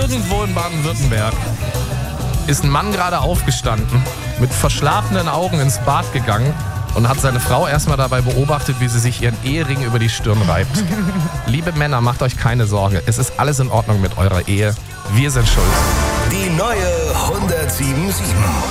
irgendwo in Baden-Württemberg ist ein Mann gerade aufgestanden, mit verschlafenen Augen ins Bad gegangen und hat seine Frau erstmal dabei beobachtet, wie sie sich ihren Ehering über die Stirn reibt. Liebe Männer, macht euch keine Sorge. Es ist alles in Ordnung mit eurer Ehe. Wir sind schuld. Die neue 107.7.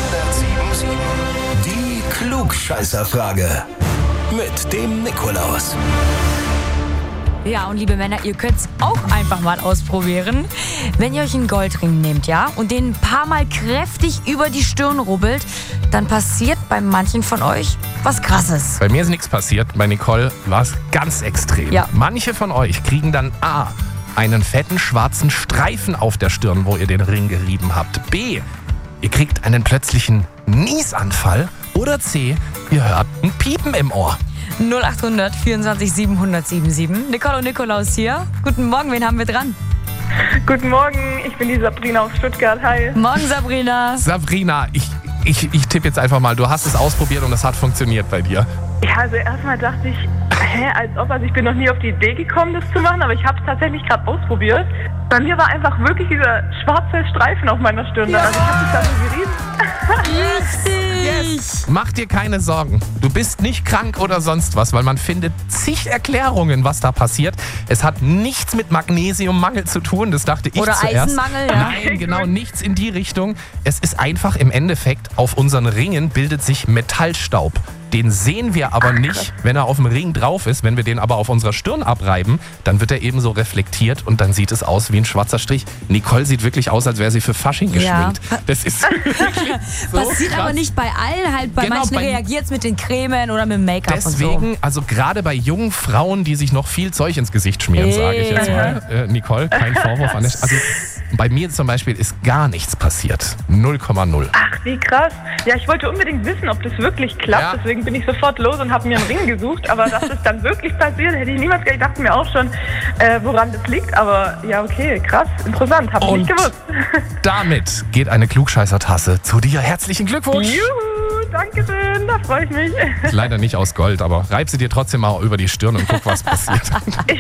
Die Klugscheißerfrage. Mit dem Nikolaus. Ja, und liebe Männer, ihr könnt es auch einfach mal ausprobieren. Wenn ihr euch einen Goldring nehmt, ja, und den ein paar Mal kräftig über die Stirn rubbelt, dann passiert bei manchen von euch was Krasses. Bei mir ist nichts passiert. Bei Nicole war es ganz extrem. Ja. Manche von euch kriegen dann A, einen fetten schwarzen Streifen auf der Stirn, wo ihr den Ring gerieben habt. B, ihr kriegt einen plötzlichen Niesanfall. Oder C, ihr hört ein Piepen im Ohr. 0800 24 777. Nicole und Nikolaus hier. Guten Morgen, wen haben wir dran? Guten Morgen, ich bin die Sabrina aus Stuttgart. Hi. Morgen, Sabrina. Sabrina, ich tippe jetzt einfach mal, du hast es ausprobiert und es hat funktioniert bei dir. Ja, also erstmal dachte ich, als ob, also ich bin noch nie auf die Idee gekommen, das zu machen, aber ich habe es tatsächlich gerade ausprobiert. Bei mir war einfach wirklich dieser schwarze Streifen auf meiner Stirn. Ja. Also ich habe mich da so gerieben. Yes. Mach dir keine Sorgen. Du bist nicht krank oder sonst was, weil man findet zig Erklärungen, was da passiert. Es hat nichts mit Magnesiummangel zu tun, das dachte ich Oder zuerst. Eisenmangel, ja. Nein, genau, nichts in die Richtung. Es ist einfach im Endeffekt, auf unseren Ringen bildet sich Metallstaub. Den sehen wir aber nicht, wenn er auf dem Ring drauf ist. Wenn wir den aber auf unserer Stirn abreiben, dann wird er eben so reflektiert und dann sieht es aus wie ein schwarzer Strich. Nicole sieht wirklich aus, als wäre sie für Fasching geschminkt. Ja. Das ist wirklich so Passiert krass. aber nicht bei allen, halt bei Genau, manchen reagiert es mit den Cremen oder mit dem Make-up und so. Deswegen, also gerade bei jungen Frauen, die sich noch viel Zeug ins Gesicht schmieren, sage ich jetzt mal. Nicole, kein Vorwurf an der Also bei mir zum Beispiel ist gar nichts passiert. 0,0. Ach, wie krass. Ja, ich wollte unbedingt wissen, ob das wirklich klappt. Ja. Deswegen bin ich sofort los und habe mir einen Ring gesucht. Aber dass es dann wirklich passiert, hätte ich niemals gedacht. Ich dachte mir auch schon, woran das liegt. Aber ja, okay, krass, interessant. Habe ich nicht gewusst. Damit geht eine Klugscheißer-Tasse zu dir. Herzlichen Glückwunsch. Juhu, danke schön, da freue ich mich. Leider nicht aus Gold, aber reib sie dir trotzdem mal über die Stirn und guck, was passiert.